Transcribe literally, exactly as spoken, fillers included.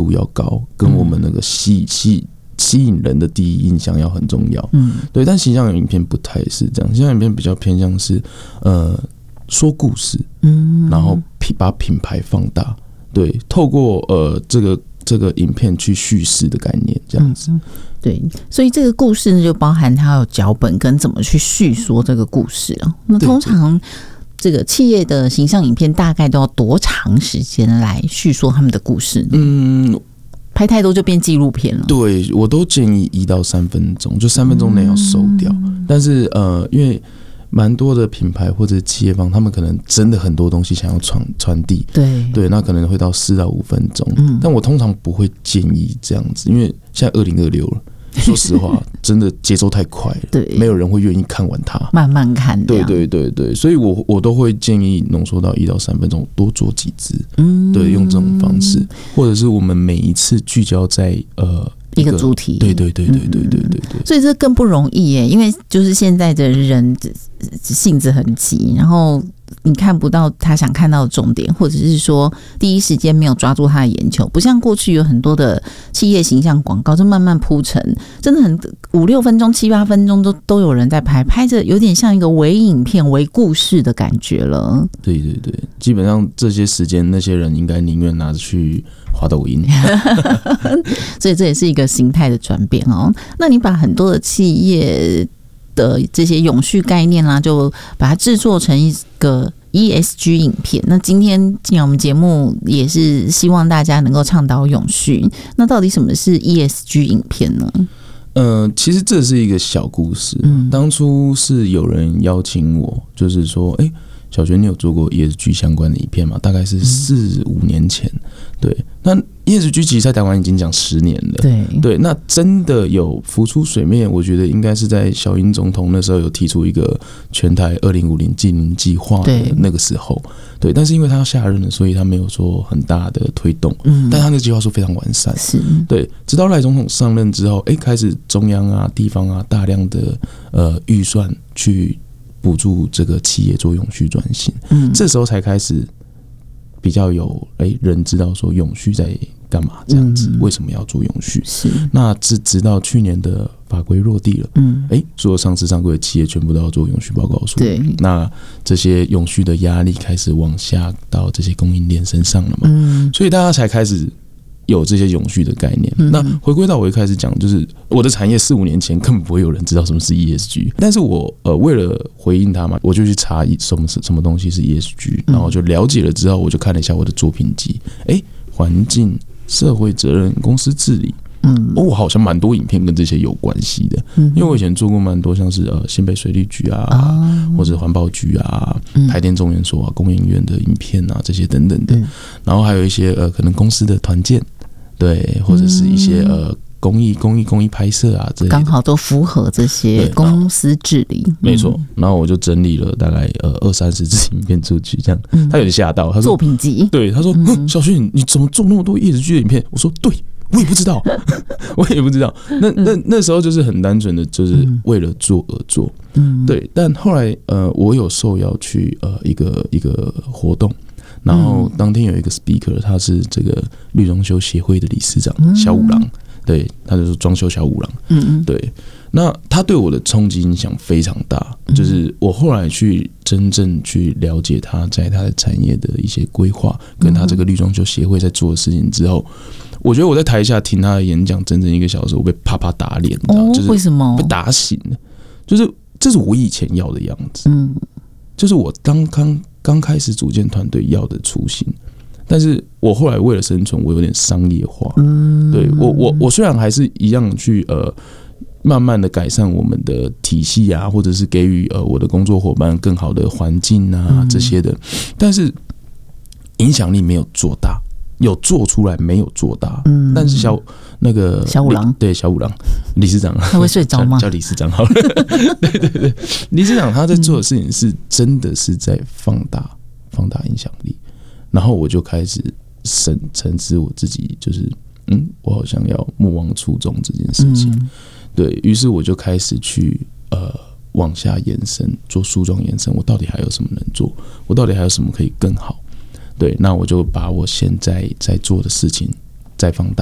度要高，跟我们那个吸吸吸引人的第一印象要很重要。嗯，对。但形象影片不太是这样，形象影片比较偏向是呃说故事，嗯，然后把品牌放大，对，透过呃这个这个影片去叙事的概念，这样子。嗯， 对，所以这个故事呢，就包含它有脚本跟怎么去叙说这个故事啊。那通常这个企业的形象影片大概都要多长时间来叙说他们的故事呢？嗯，拍太多就变纪录片了。 对，我都建议一到三分钟，就三分钟内要收掉。嗯，但是呃，因为蛮多的品牌或者企业方，他们可能真的很多东西想要传传递，对对，那可能会到四到五分钟。嗯，但我通常不会建议这样子，因为现在二零二六了。说实话，真的节奏太快了，对，没有人会愿意看完它， 慢慢看。 对对对对，所以我我都会建议浓缩到一到三分钟，多做几支，嗯，对，用这种方式，或者是我们每一次聚焦在呃。 一个主题， 对对对对对对对对， 所以这更不容易耶，因为就是现在的人性子很急，然后你看不到他想看到的重点，或者是说第一时间没有抓住他的眼球，不像过去有很多的企业形象广告，就慢慢铺陈，真的很五六分钟、七八分钟都都有人在拍，拍着有点像一个微影片、微故事的感觉了。 对对对，基本上这些时间，那些人应该宁愿拿着去滑抖音， 所以这也是一个形态的转变哦。那你把很多的企业的这些永续概念啦、啊，就把它制作成一个 E S G 影片。那今天进来我们节目也是希望大家能够倡导永续。那到底什么是 E S G 影片呢？ 呃，其实这是一个小故事。嗯，当初是有人邀请我，就是说，哎、欸，小璇，你有做过 E S G 相关的影片吗？大概是四五年前。对，那 E S G 其实在台湾已经讲十年了。对对，那真的有浮出水面，我觉得应该是在小英总统那时候有提出一个全台二零五零净零计划的那个时候。对，但是因为他要下任了，所以他没有说很大的推动。嗯，但他那个计划书非常完善。是，对，直到赖总统上任之后，哎、欸，开始中央啊、地方啊大量的呃预算去补助这个企业做永续转型。嗯，这时候才开始比较有哎、欸、人知道说永续在干嘛这样子，嗯、为什么要做永续？是，那直直到去年的法规落地了，嗯，哎、欸，所有上市上柜的企业全部都要做永续报告书。对，那这些永续的压力开始往下到这些供应链身上了嘛，嗯，所以大家才开始有这些永续的概念。嗯、那回归到我一开始讲，就是我的产业四五年前根本不会有人知道什么是 E S G， 但是我呃为了回应他嘛，我就去查什么什么东西是 E S G， 然后就了解了之后，我就看了一下我的作品集，哎、欸，环境、社会责任、公司治理。嗯，哦，好像蛮多影片跟这些有关系的，嗯，因为我以前做过蛮多，像是呃新北水利局啊，哦、或者环保局啊、嗯、台电中研所啊、工研院的影片啊这些等等的，嗯、然后还有一些呃可能公司的团建，对，或者是一些呃公益、公益、公益拍摄啊，这些刚好都符合这些公司治理， 没错。然后我就整理了大概呃二三十支影片出去，这样，嗯、他有点吓到，他说作品集， 对，他说，嗯、小勋你怎么做那么多 E S G 的影片？我说对。我也不知道，我也不知道。那那那时候就是很单纯的，就是为了做而做，嗯，对。但后来呃，我有受邀去呃一个一个活动，然后当天有一个 speaker， 他是这个绿装修协会的理事长小五郎，对，他就是装修小五郎，嗯嗯，对。那他对我的冲击影响非常大，就是我后来去真正去了解他在他的产业的一些规划，跟他这个绿装修协会在做的事情之后。我觉得我在台下听他的演讲整整一个小时，我被啪啪打脸， 哦，就是为什么被打醒了？就是这是我以前要的样子，嗯，就是我刚刚刚开始组建团队要的雏形，但是我后来为了生存，我有点商业化，嗯，对我我我虽然还是一样去呃慢慢的改善我们的体系啊，或者是给予呃我的工作伙伴更好的环境啊、嗯、这些的，但是影响力没有做大。有做出来没有做大，嗯，但是小那个小五郎对小五郎理事长， 他会睡着吗？ 叫理事长好了，对对对，理事长他在做的事情是真的是在放大放大影响力，然后我就开始审沉思我自己，就是嗯，我好像要莫忘初衷这件事情，嗯、对于是我就开始去呃往下延伸，做梳妆延伸，我到底还有什么能做？我到底还有什么可以更好？对，那我就把我现在在做的事情再放大。